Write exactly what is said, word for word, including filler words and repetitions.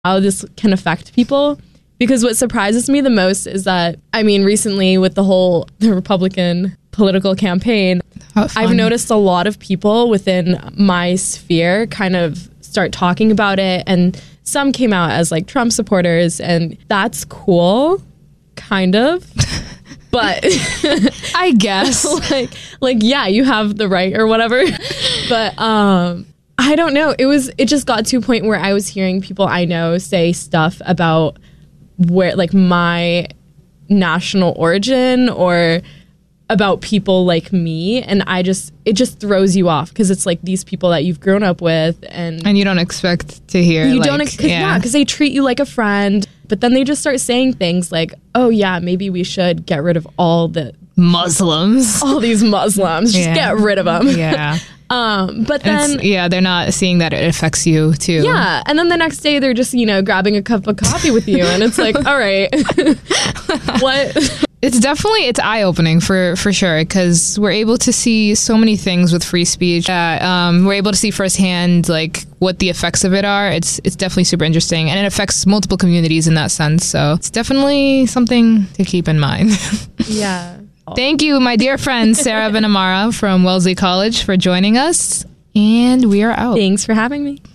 how this can affect people. Because what surprises me the most is that, I mean, recently with the whole the Republican political campaign, I've noticed a lot of people within my sphere kind of start talking about it, and some came out as like Trump supporters, and that's cool, kind of. But I guess like like yeah, you have the right or whatever. But um I don't know. It was it just got to a point where I was hearing people I know say stuff about where like my national origin or about people like me, and I just it just throws you off because it's like these people that you've grown up with, and and you don't expect to hear you like, don't ex- cause, yeah because they treat you like a friend, but then they just start saying things like, oh yeah, maybe we should get rid of all the Muslims all these Muslims, just yeah. get rid of them. Yeah. Um, but then, yeah, they're not seeing that it affects you too. Yeah, and then the next day they're just, you know, grabbing a cup of coffee with you, and it's like, all right, what? It's definitely, it's eye-opening for, for sure, because we're able to see so many things with free speech. Uh, um, we're able to see firsthand, like, what the effects of it are. It's it's definitely super interesting, and it affects multiple communities in that sense, so it's definitely something to keep in mind. Yeah. Thank you, my dear friend, Sarah Benamara from Wellesley College, for joining us, and we are out. Thanks for having me.